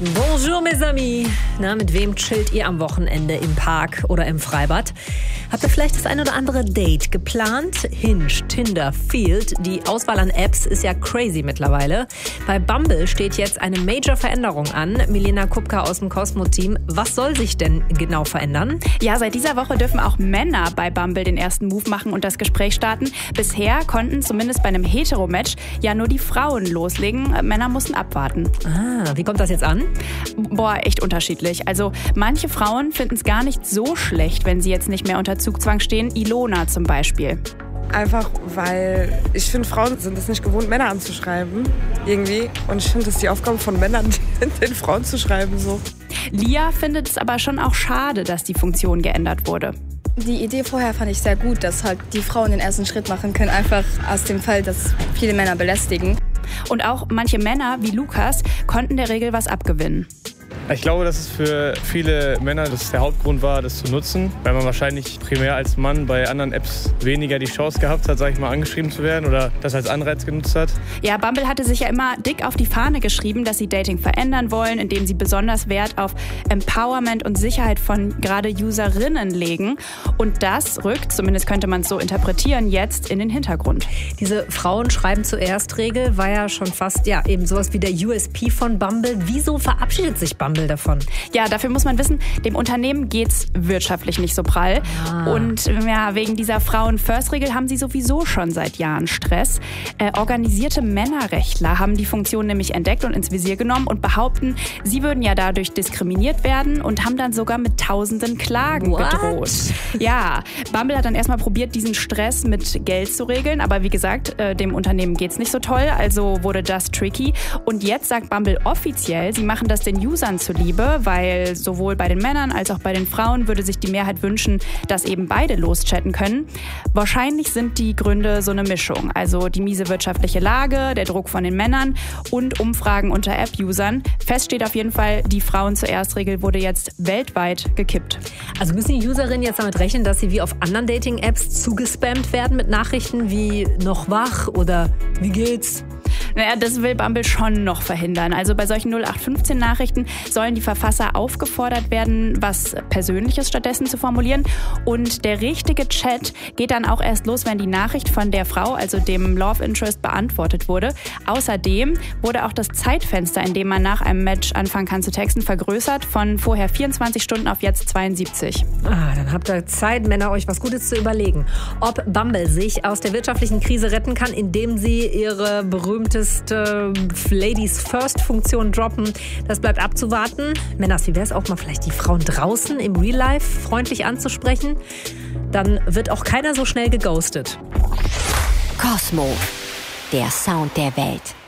Bonjour mes amis. Na, mit wem chillt ihr am Wochenende im Park oder im Freibad? Habt ihr vielleicht das ein oder andere Date geplant? Hinge, Tinder, Feeld, die Auswahl an Apps ist ja crazy mittlerweile. Bei Bumble steht jetzt eine Major-Veränderung an. Milena Kupka aus dem Cosmo-Team. Was soll sich denn genau verändern? Ja, seit dieser Woche dürfen auch Männer bei Bumble den ersten Move machen und das Gespräch starten. Bisher konnten zumindest bei einem Hetero-Match ja nur die Frauen loslegen. Männer mussten abwarten. Wie kommt das jetzt an? Boah, echt unterschiedlich. Also manche Frauen finden es gar nicht so schlecht, wenn sie jetzt nicht mehr unter Zugzwang stehen. Ilona zum Beispiel. Einfach, weil ich finde, Frauen sind es nicht gewohnt, Männer anzuschreiben, irgendwie. Und ich finde, das ist die Aufgabe von Männern, den Frauen zu schreiben, so. Lia findet es aber schon auch schade, dass die Funktion geändert wurde. Die Idee vorher fand ich sehr gut, dass halt die Frauen den ersten Schritt machen können, einfach aus dem Fall, dass viele Männer belästigen. Und auch manche Männer, wie Lukas, konnten der Regel was abgewinnen. Ich glaube, dass es für viele Männer das der Hauptgrund war, das zu nutzen, weil man wahrscheinlich primär als Mann bei anderen Apps weniger die Chance gehabt hat, sag ich mal, angeschrieben zu werden oder das als Anreiz genutzt hat. Ja, Bumble hatte sich ja immer dick auf die Fahne geschrieben, dass sie Dating verändern wollen, indem sie besonders Wert auf Empowerment und Sicherheit von gerade Userinnen legen. Und das rückt, zumindest könnte man es so interpretieren, jetzt in den Hintergrund. Diese Frauen schreiben zuerst Regel war ja schon fast eben sowas wie der USP von Bumble. Wieso verabschiedet sich Bumble davon? Ja, dafür muss man wissen, dem Unternehmen geht's wirtschaftlich nicht so prall. Und ja, wegen dieser Frauen-First-Regel haben sie sowieso schon seit Jahren Stress. Organisierte Männerrechtler haben die Funktion nämlich entdeckt und ins Visier genommen und behaupten, sie würden ja dadurch diskriminiert werden und haben dann sogar mit tausenden Klagen gedroht. Ja, Bumble hat dann erstmal probiert, diesen Stress mit Geld zu regeln, aber wie gesagt, dem Unternehmen geht's nicht so toll, also wurde das tricky. Und jetzt sagt Bumble offiziell, sie machen das den Usern zuliebe, weil sowohl bei den Männern als auch bei den Frauen würde sich die Mehrheit wünschen, dass eben beide loschatten können. Wahrscheinlich sind die Gründe so eine Mischung. Also die miese wirtschaftliche Lage, der Druck von den Männern und Umfragen unter App-Usern. Fest steht auf jeden Fall, die Frauen-zuerst-Regel wurde jetzt weltweit gekippt. Also müssen die Userinnen jetzt damit rechnen, dass sie wie auf anderen Dating-Apps zugespammt werden mit Nachrichten wie noch wach oder wie geht's? Naja, das will Bumble schon noch verhindern. Also bei solchen 0815-Nachrichten sollen die Verfasser aufgefordert werden, was Persönliches stattdessen zu formulieren. Und der richtige Chat geht dann auch erst los, wenn die Nachricht von der Frau, also dem Love Interest, beantwortet wurde. Außerdem wurde auch das Zeitfenster, in dem man nach einem Match anfangen kann zu texten, vergrößert von vorher 24 Stunden auf jetzt 72. Dann habt ihr Zeit, Männer, euch was Gutes zu überlegen. Ob Bumble sich aus der wirtschaftlichen Krise retten kann, indem sie ihre berühmteste Ladies First Funktion droppen, das bleibt abzuwarten. Männers, wie wäre es auch mal vielleicht die Frauen draußen im Real Life freundlich anzusprechen? Dann wird auch keiner so schnell geghostet. Cosmo, der Sound der Welt.